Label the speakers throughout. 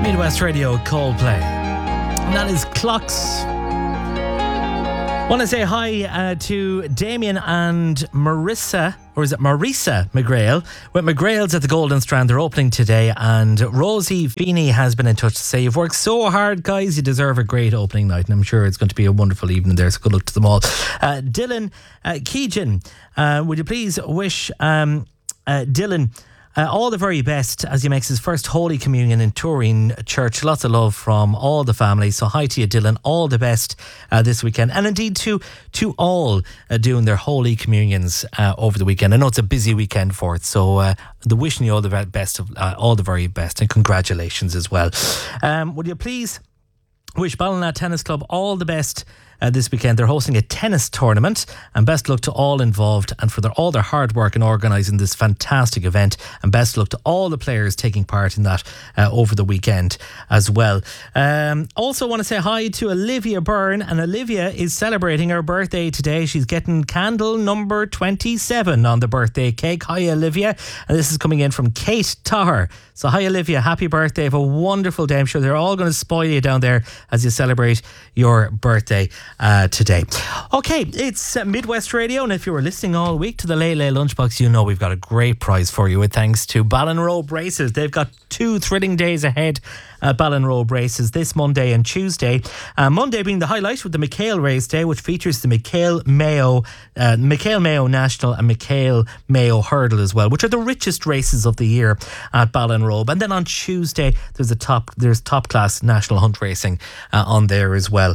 Speaker 1: Midwest Radio, Coldplay. And that is Clocks. Want to say hi to Damien and Marissa, or is it Marisa McGrail? With McGrail's at the Golden Strand. They're opening today, and Rosie Feeney has been in touch to say, you've worked so hard, guys. You deserve a great opening night, and I'm sure it's going to be a wonderful evening there, so good luck to them all. Dylan Keegan, would you please wish Dylan all the very best as he makes his first Holy Communion in Turin Church. Lots of love from all the family. So hi to you, Dylan. All the best this weekend. And indeed to all doing their Holy Communions over the weekend. I know it's a busy weekend for it. So the wishing you all the best, all the very best. And congratulations as well. Would you please wish Ballina Tennis Club all the best this weekend. They're hosting a tennis tournament, and best luck to all involved and for all their hard work in organising this fantastic event, and best luck to all the players taking part in that over the weekend as well. Also want to say hi to Olivia Byrne, and Olivia is celebrating her birthday today. She's getting candle number 27 on the birthday cake. Hi Olivia, and this is coming in from Kate Tahar. So hi Olivia, happy birthday, have a wonderful day. I'm sure they're all going to spoil you down there as you celebrate your birthday today. Okay, it's Midwest Radio, and if you were listening all week to the Lay Lunchbox, you know we've got a great prize for you with thanks to Ballinrobe Races. They've got 2 thrilling days ahead at Ballinrobe Races this Monday and Tuesday. Monday being the highlight with the McHale Race Day, which features the McHale Mayo National and McHale Mayo Hurdle as well, which are the richest races of the year at Ballinrobe. And then on Tuesday there's top class national hunt racing on there as well.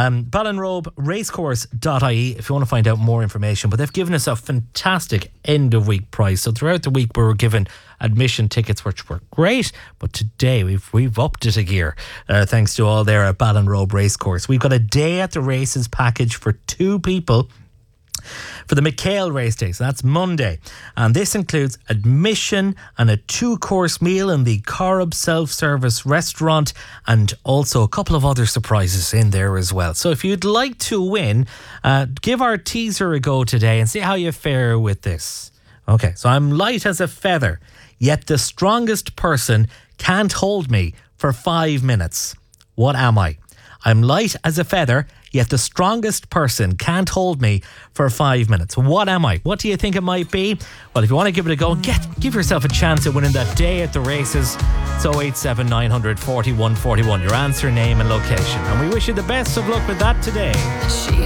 Speaker 1: BallinrobeRacecourse.ie if you want to find out more information. But they've given us a fantastic end of week prize. So throughout the week we were given admission tickets, which were great, but today we've upped it a gear thanks to all there at Ballinrobe Racecourse. We've got a day at the races package for 2 people for the McHale Race Day. So that's Monday, and this includes admission and a 2-course meal in the Corrib self-service restaurant, and also a couple of other surprises in there as well. So if you'd like to win, give our teaser a go today and see how you fare with this. Okay, so I'm light as a feather, yet the strongest person can't hold me for 5 minutes. What am I? I'm light as a feather, yet the strongest person can't hold me for 5 minutes. What am I? What do you think it might be? Well, if you want to give it a go, give yourself a chance at winning that day at the races. It's 087 900 41 41. Your answer, name and location. And we wish you the best of luck with that today.